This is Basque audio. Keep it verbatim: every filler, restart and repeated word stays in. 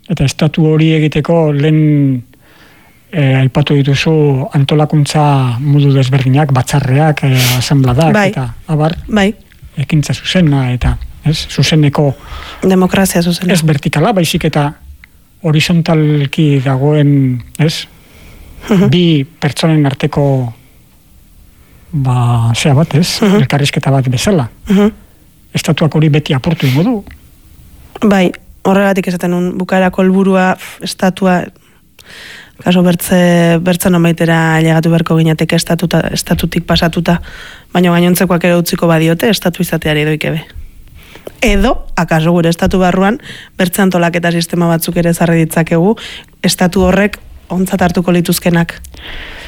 Eta estatu hori egiteko lehen eh, aipatu dituzu antolakuntza modu desberdinak, batzarreak, eh, asambladak, bai. eta abar, bai. ekintza zuzena, eta ez, zuzeneko demokrazia zuzena. Ez vertikala, baizik eta horizontalki dagoen, ez, uh-huh. bi pertsonen arteko ba, zea bat, ez, uh-huh. elkarrizketa bat bezala. Uh-huh. Estatuak hori beti apurtu ingo du. Bai, horregatik esaten nun, bukaerako helburua estatua, kaso bertze, bertzen omaitera llegatu beharko ginetek estatuta, estatutik pasatuta, baina gainontzekoak ere utziko badiote, estatu izateari doikebe. Edo, akaso gure estatu barruan, bertze antolaketa sistema batzuk ere zarri ditzakegu, estatu horrek ontzat hartuko lituzkenak.